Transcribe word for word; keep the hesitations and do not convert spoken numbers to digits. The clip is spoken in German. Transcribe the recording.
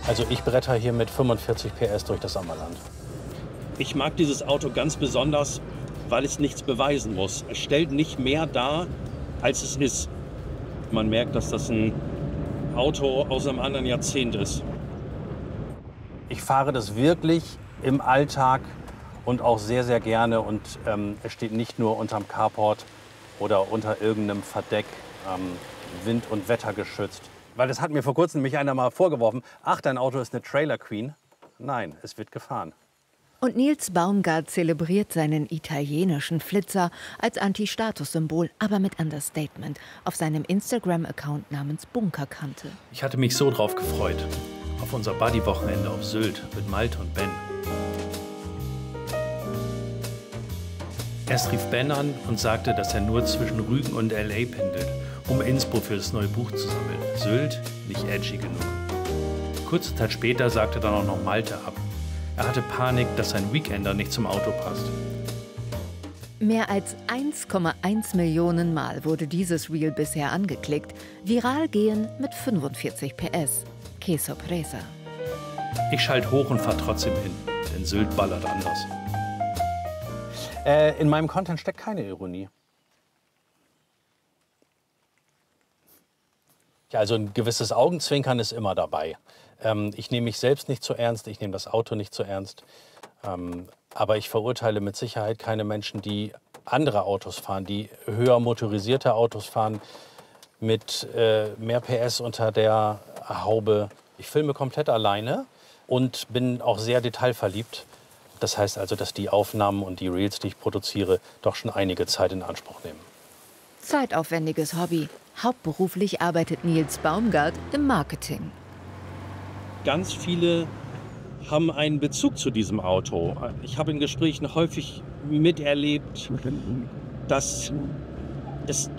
Also ich bretter hier mit fünfundvierzig P S durch das Ammerland. Ich mag dieses Auto ganz besonders, weil es nichts beweisen muss. Es stellt nicht mehr dar, als es ist. Man merkt, dass das ein Auto aus einem anderen Jahrzehnt ist. Ich fahre das wirklich im Alltag und auch sehr, sehr gerne. Und ähm, es steht nicht nur unterm Carport oder unter irgendeinem Verdeck, ähm, wind- und wettergeschützt. Weil das hat mir vor kurzem mich einer mal vorgeworfen, ach, dein Auto ist eine Trailer Queen. Nein, es wird gefahren. Und Nils Baumgart zelebriert seinen italienischen Flitzer als Anti-Status-Symbol, aber mit Understatement, auf seinem Instagram-Account namens Bunkerkante. Ich hatte mich so drauf gefreut. Auf unser Buddy-Wochenende auf Sylt mit Malte und Ben. Erst rief Ben an und sagte, dass er nur zwischen Rügen und L A pendelt, um Inspo für das neue Buch zu sammeln. Sylt nicht edgy genug. Kurze Zeit später sagte dann auch noch Malte ab. Er hatte Panik, dass sein Weekender nicht zum Auto passt. Mehr als eins Komma eins Millionen Mal wurde dieses Reel bisher angeklickt. Viral gehen mit fünfundvierzig P S. Que sorpresa. Ich schalte hoch und fahre trotzdem hin, denn Sylt ballert anders. Äh, in meinem Content steckt keine Ironie. Ja, also ein gewisses Augenzwinkern ist immer dabei. Ähm, ich nehme mich selbst nicht zu ernst, ich nehme das Auto nicht zu ernst. Ähm, aber ich verurteile mit Sicherheit keine Menschen, die andere Autos fahren, die höher motorisierte Autos fahren, mit äh, mehr P S unter der Haube. Ich filme komplett alleine und bin auch sehr detailverliebt. Das heißt also, dass die Aufnahmen und die Reels, die ich produziere, doch schon einige Zeit in Anspruch nehmen. Zeitaufwendiges Hobby. Hauptberuflich arbeitet Nils Baumgart im Marketing. Ganz viele haben einen Bezug zu diesem Auto. Ich habe in Gesprächen häufig miterlebt, dass es